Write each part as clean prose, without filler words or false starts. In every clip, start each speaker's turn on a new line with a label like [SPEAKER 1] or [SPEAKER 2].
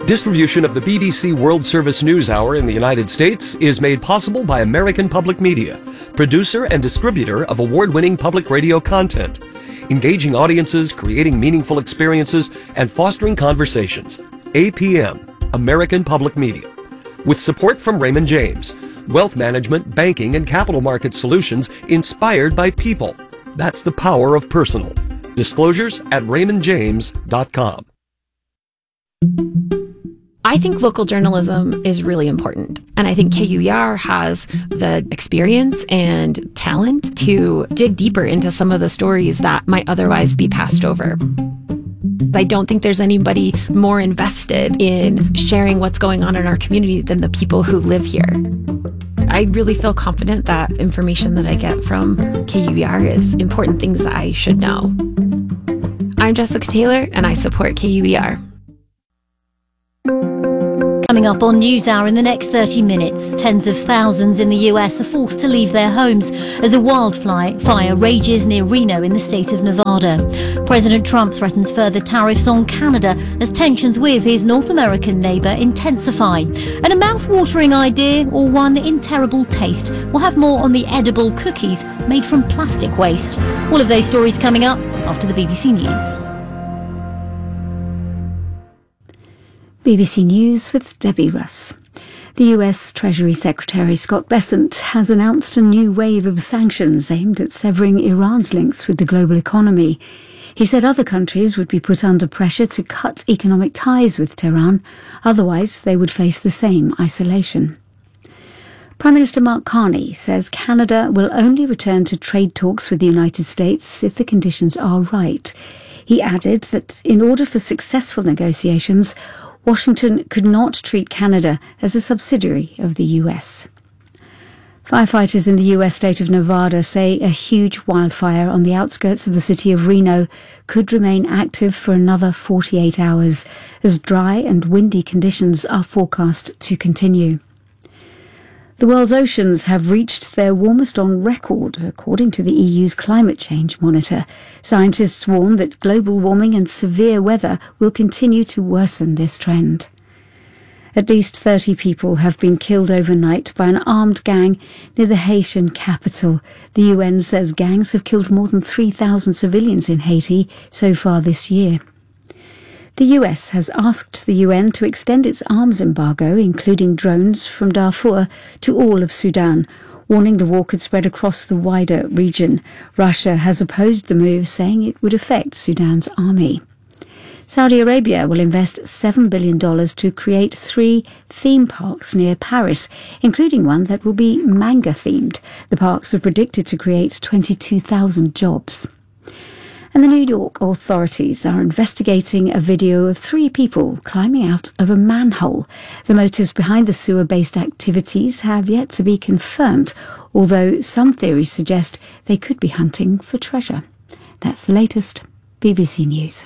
[SPEAKER 1] Distribution of the BBC World Service News Hour in the United States is made possible by American Public Media, producer and distributor of award-winning public radio content, engaging audiences, creating meaningful experiences, and fostering conversations. APM, American Public Media. With support from Raymond James, wealth management, banking, and capital market solutions inspired by people. That's the power of personal. Disclosures at raymondjames.com.
[SPEAKER 2] I think local journalism is really important. And I think KUER has the experience and talent to dig deeper into some of the stories that might otherwise be passed over. I don't think there's anybody more invested in sharing what's going on in our community than the people who live here. I really feel confident that information that I get from KUER is important things that I should know. I'm Jessica Taylor, and I support KUER.
[SPEAKER 3] Coming up on NewsHour in the next 30 minutes, tens of thousands in the US are forced to leave their homes as a wildfire rages near Reno in the state of Nevada. President Trump threatens further tariffs on Canada as tensions with his North American neighbour intensify. And a mouth-watering idea or one in terrible taste. We'll have more on the edible cookies made from plastic waste. All of those stories coming up after the BBC News.
[SPEAKER 4] BBC News with Debbie Russ. The US Treasury Secretary Scott Bessent has announced a new wave of sanctions aimed at severing Iran's links with the global economy. He said other countries would be put under pressure to cut economic ties with Tehran, otherwise they would face the same isolation. Prime Minister Mark Carney says Canada will only return to trade talks with the United States if the conditions are right. He added that in order for successful negotiations, Washington could not treat Canada as a subsidiary of the US. Firefighters in the US state of Nevada say a huge wildfire on the outskirts of the city of Reno could remain active for another 48 hours, as dry and windy conditions are forecast to continue. The world's oceans have reached their warmest on record, according to the EU's climate change monitor. Scientists warn that global warming and severe weather will continue to worsen this trend. At least 30 people have been killed overnight by an armed gang near the Haitian capital. The UN says gangs have killed more than 3,000 civilians in Haiti so far this year. The US has asked the UN to extend its arms embargo, including drones from Darfur, to all of Sudan, warning the war could spread across the wider region. Russia has opposed the move, saying it would affect Sudan's army. Saudi Arabia will invest $7 billion to create 3 theme parks near Paris, including one that will be manga-themed. The parks are predicted to create 22,000 jobs. And the New York authorities are investigating a video of 3 people climbing out of a manhole. The motives behind the sewer-based activities have yet to be confirmed, although some theories suggest they could be hunting for treasure. That's the latest. BBC News.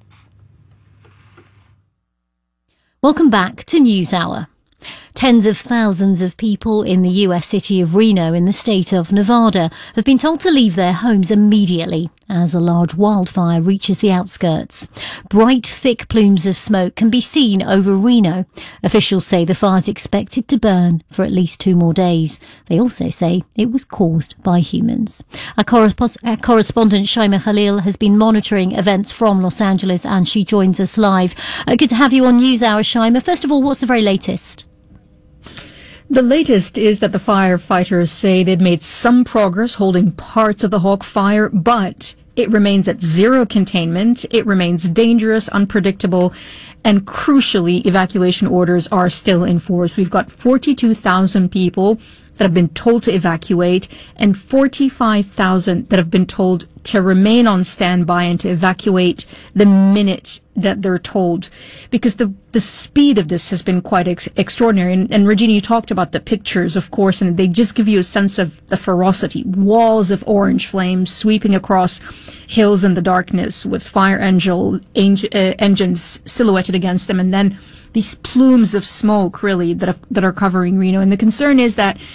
[SPEAKER 3] Welcome back to NewsHour. Tens of thousands of people in the US city of Reno in the state of Nevada have been told to leave their homes immediately as a large wildfire reaches the outskirts. Bright, thick plumes of smoke can be seen over Reno. Officials say the fire is expected to burn for at least 2 more days. They also say it was caused by humans. Our correspondent Shaima Khalil has been monitoring events from Los Angeles and she joins us live. Good to have you on NewsHour, Shaima. First of all, what's the very latest?
[SPEAKER 5] The latest is that the firefighters say they'd made some progress holding parts of the Hawk fire, but it remains at zero containment. It remains dangerous, unpredictable, and crucially, evacuation orders are still in force. We've got 42,000 people that have been told to evacuate and 45,000 that have been told to remain on standby and to evacuate the minute that they're told, because the speed of this has been quite extraordinary. And Regina, you talked about the pictures, of course, and they just give you a sense of the ferocity. Walls of orange flames sweeping across hills in the darkness with fire engines silhouetted against them, and then these plumes of smoke really that are covering Reno. And the concern is that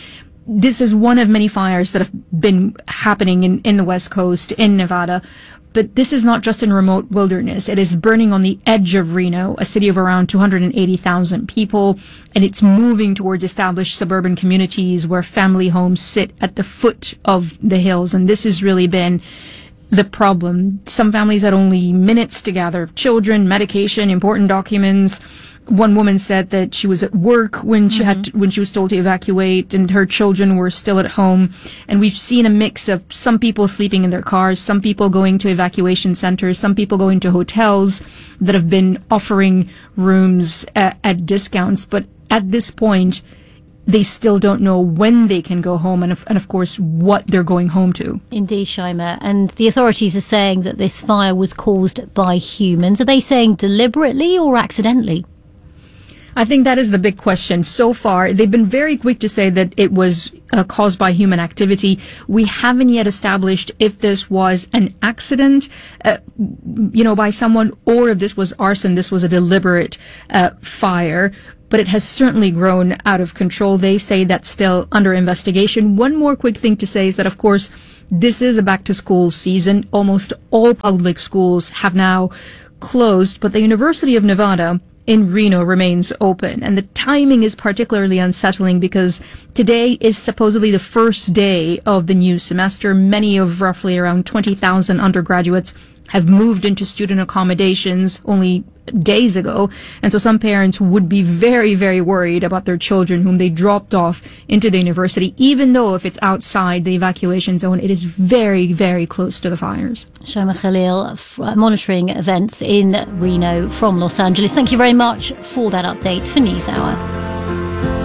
[SPEAKER 5] this is one of many fires that have been happening in the West Coast, in Nevada. But this is not just in remote wilderness. It is burning on the edge of Reno, a city of around 280,000 people, and it's moving towards established suburban communities where family homes sit at the foot of the hills. And this has really been the problem. Some families had only minutes to gather children, medication, important documents. One woman said that she was at work when she was told to evacuate, and her children were still at home. And we've seen a mix of some people sleeping in their cars, some people going to evacuation centers, some people going to hotels that have been offering rooms at discounts. But at this point, they still don't know when they can go home and of course, what they're going home to.
[SPEAKER 3] Indeed, Shaima. And the authorities are saying that this fire was caused by humans. Are they saying deliberately or accidentally?
[SPEAKER 5] I think that is the big question. So far, they've been very quick to say that it was caused by human activity. We haven't yet established if this was an accident, by someone, or if this was arson, this was a deliberate fire. But it has certainly grown out of control. They say that's still under investigation. One more quick thing to say is that, of course, this is a back-to-school season. Almost all public schools have now closed, but the University of Nevada in Reno remains open. And the timing is particularly unsettling because today is supposedly the first day of the new semester. Many of roughly around 20,000 undergraduates have moved into student accommodations only days ago. And so some parents would be very, very worried about their children whom they dropped off into the university, even though if it's outside the evacuation zone, it is very, very close to the fires.
[SPEAKER 3] Shaima Khalil, monitoring events in Reno from Los Angeles. Thank you very much for that update for NewsHour.